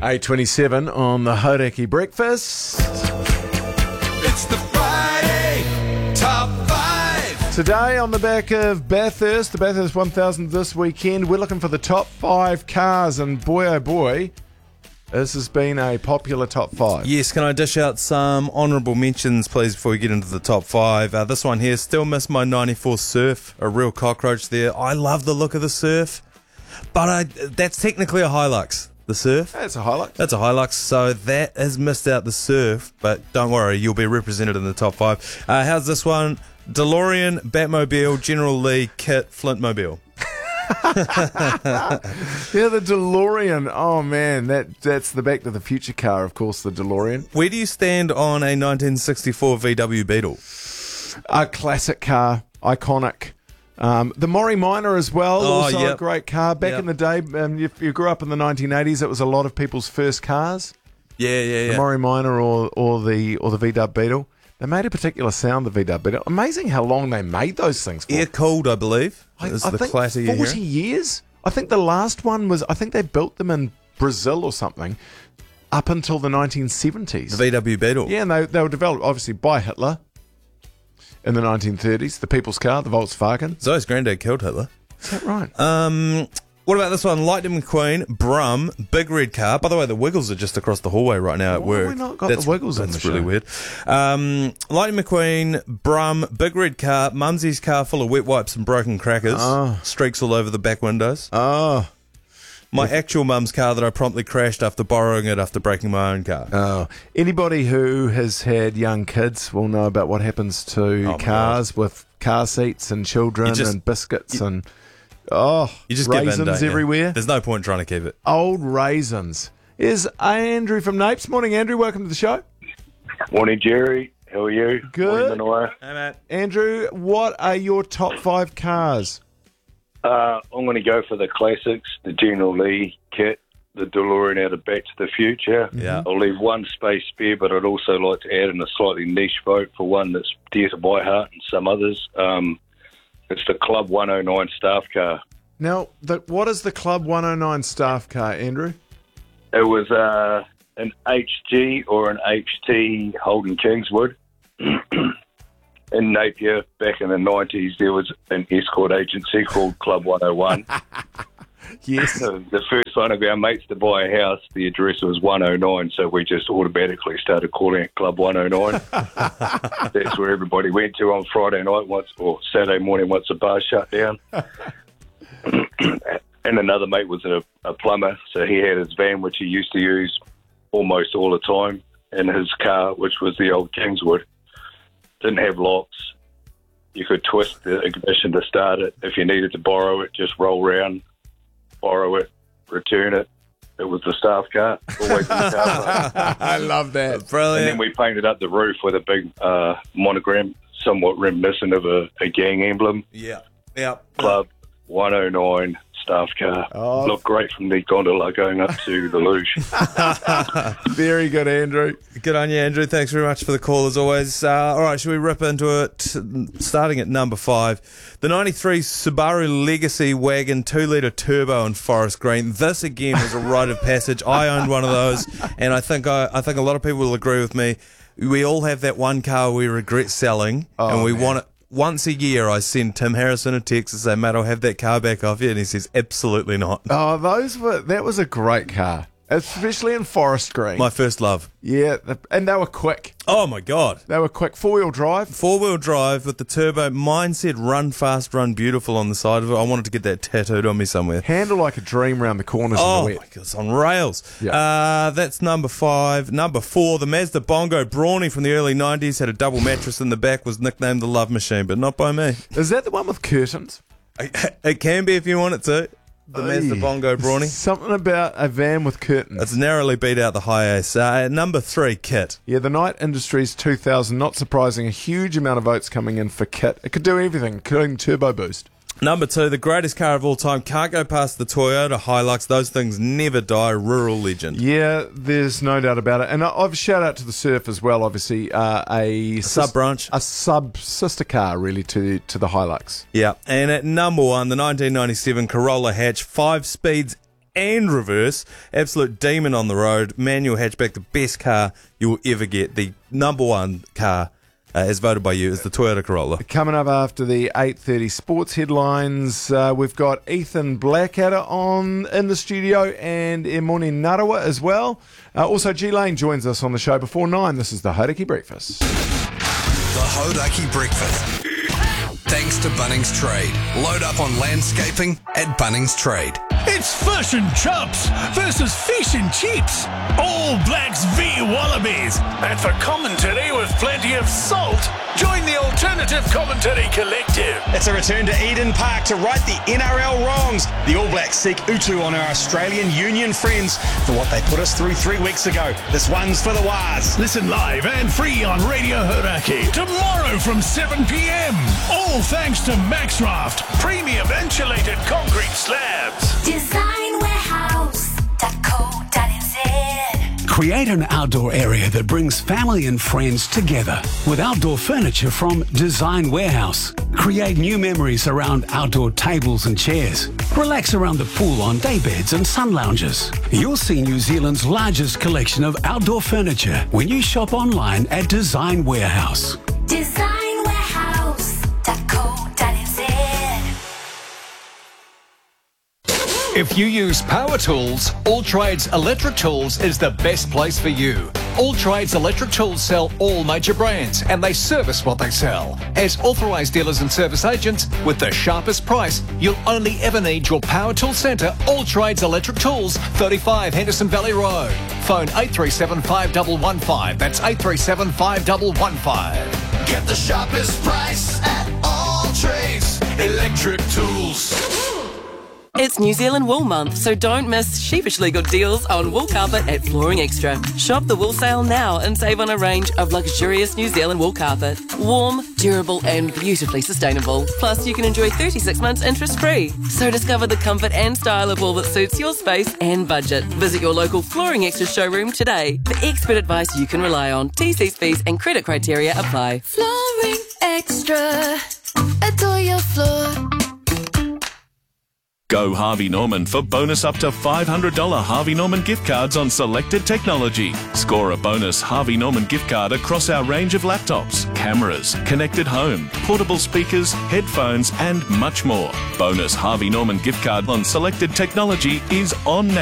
8:27 on the Hodaki Breakfast. It's the Friday Top 5. Today on the back of Bathurst, the Bathurst 1000 this weekend, we're looking for the top 5 cars, and boy oh boy, this has been a popular top 5. Yes, can I dish out some honourable mentions, please, before we get into the top 5? This one here, still miss my 94 Surf, a real cockroach there. I love the look of the Surf, but that's technically a Hilux. The Surf? That's a Hilux. That's a Hilux, so that has missed out the Surf, but don't worry, you'll be represented in the top 5. How's this one? DeLorean, Batmobile, General Lee, Kit, Flintmobile. Yeah, the DeLorean. Oh man, that's the Back to the Future car, of course, the DeLorean. Where do you stand on a 1964 VW Beetle? A classic car, iconic. The Maury Minor as well, also a great car. Back in the day, if you grew up in the 1980s, it was a lot of people's first cars. Yeah. The Maury Minor or the VW Beetle. They made a particular sound, the VW Beetle. Amazing how long they made those things for. Air-cooled, I believe. I think 40 years. I think the last one was, I think they built them in Brazil or something up until the 1970s. The VW Beetle. Yeah, and they were developed, obviously, by Hitler in the 1930s. The people's car, the Volkswagen. Zoe's granddad killed Hitler. Is that right? What about this one? Lightning McQueen, Brum, big red car. By the way, the Wiggles are just across the hallway right now at Why work. have we not got the Wiggles in the That's show? really weird. Lightning McQueen, Brum, big red car, Mumsy's car full of wet wipes and broken crackers. Streaks all over the back windows. Oh. My actual mum's car that I promptly crashed after borrowing it after breaking my own car. Oh. Anybody who has had young kids will know about what happens to cars with car seats and children and biscuits and... Oh, you just raisins give in, don't you? everywhere. There's no point trying to keep it. Old raisins. Here's Andrew from Napes. Morning, Andrew. Welcome to the show. Morning, Jerry. How are you? Good. Morning, Manoa. Hey, mate. Andrew, what are your top 5 cars? I'm going to go for the classics, the General Lee kit, the DeLorean out of Back to the Future. Yeah. I'll leave one space spare, but I'd also like to add in a slightly niche vote for one that's dear to my heart and some others. It's the Club 109 staff car. Now, what is the Club 109 staff car, Andrew? It was an HG or an HT Holden Kingswood. In Napier, back in the 90s, there was an escort agency called Club 101. Yes. The first one of our mates to buy a house, the address was 109, so we just automatically started calling it Club 109. That's where everybody went to on Friday night or Saturday morning once the bar shut down. And another mate was a plumber, so he had his van, which he used to use almost all the time, and his car, which was the old Kingswood, didn't have locks. You could twist the ignition to start it. If you needed to borrow it, just roll around, borrow it, return it. It was the staff car. Always in the car. I love that. Brilliant. And then we painted up the roof with a big monogram, somewhat reminiscent of a gang emblem. Yeah. Club 109 staff car. Oh. Looked great from the gondola going up to the luge. Very good, Andrew. Good on you, Andrew. Thanks very much for the call, as always. All right, should we rip into it? Starting at number 5. The 93 Subaru Legacy Wagon 2-litre turbo in forest green. This, again, was a rite of passage. I owned one of those, and I think a lot of people will agree with me. We all have that one car we regret selling, and we want it. Once a year, I send Tim Harrison a text and say, mate, I'll have that car back off you. And he says, absolutely not. Oh, that was a great car, especially in forest green. My first love. Yeah, and they were quick. Oh, my God. They were quick. 4-wheel drive. 4-wheel drive with the turbo. Mine said run fast, run beautiful on the side of it. I wanted to get that tattooed on me somewhere. Handle like a dream round the corners in Oh, the my wet. God, it's on rails. Yeah. That's number 5. Number 4, the Mazda Bongo Brawny from the early 90s had a double mattress in the back, was nicknamed the Love Machine, but not by me. Is that the one with curtains? It can be if you want it to. The Mazda Bongo Brawny. Something about a van with curtains. It's narrowly beat out the Hi-Ace. Number 3, Kit. Yeah, the Knight Industries 2000, not surprising, a huge amount of votes coming in for Kit. It could do everything, including turbo boost. Number 2, the greatest car of all time. Can't go past the Toyota Hilux. Those things never die. Rural legend. Yeah, there's no doubt about it. And I've shout out to the Surf as well, obviously. A sub-branch. A sub-sister car, really, to the Hilux. Yeah. And at number 1, the 1997 Corolla hatch. 5 speeds and reverse. Absolute demon on the road. Manual hatchback, the best car you will ever get. The number one car, as voted by you, is the Toyota Corolla. Coming up after the 8:30 sports headlines, we've got Ethan Blackadder in the studio and Emoni Narawa as well. Also, G Lane joins us on the show before 9. This is the Hodaki Breakfast. The Hodaki Breakfast. Thanks to Bunnings Trade. Load up on landscaping at Bunnings Trade. It's Fish and Chips versus Fish and Chips. All Blacks v Wallabies. And for commentary with plenty of salt, join the Alternative Commentary Collective. It's a return to Eden Park to right the NRL wrongs. The All Blacks seek utu on our Australian Union friends for what they put us through 3 weeks ago. This one's for the Waz. Listen live and free on Radio Hodaki tomorrow from 7 p.m. All thanks to Maxraft, premium insulated concrete slabs. DesignWarehouse.co.nz. Create an outdoor area that brings family and friends together with outdoor furniture from Design Warehouse. Create new memories around outdoor tables and chairs. Relax around the pool on daybeds and sun lounges. You'll see New Zealand's largest collection of outdoor furniture when you shop online at Design Warehouse. DesignWarehouse.co.nz. If you use power tools, All Trades Electric Tools is the best place for you. All Trades Electric Tools sell all major brands and they service what they sell. As authorised dealers and service agents, with the sharpest price, you'll only ever need your power tool centre, All Trades Electric Tools, 35 Henderson Valley Road. Phone 837 5115. That's 837 5115. Get the sharpest price at All Trades Electric Tools. It's New Zealand Wool Month, so don't miss sheepishly good deals on wool carpet at Flooring Extra. Shop the wool sale now and save on a range of luxurious New Zealand wool carpet. Warm, durable and beautifully sustainable. Plus, you can enjoy 36 months interest-free. So discover the comfort and style of wool that suits your space and budget. Visit your local Flooring Extra showroom today for expert advice you can rely on. TC's fees and credit criteria apply. Flooring Extra. Adore your floor. Go Harvey Norman for bonus up to $500 Harvey Norman gift cards on selected technology. Score a bonus Harvey Norman gift card across our range of laptops, cameras, connected home, portable speakers, headphones and much more. Bonus Harvey Norman gift card on selected technology is on now.